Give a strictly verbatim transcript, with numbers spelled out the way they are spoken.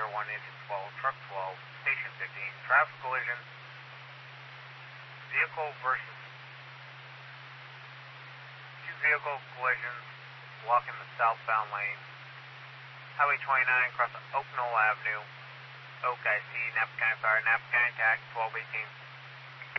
zero one, engine twelve, truck twelve, station fifteen, traffic collision, vehicle versus two vehicle collisions blocking the southbound lane. Highway twenty-nine across Oak Knoll Avenue. Oak I C, Napa County Fire, Napa County Tac, twelve eighteen.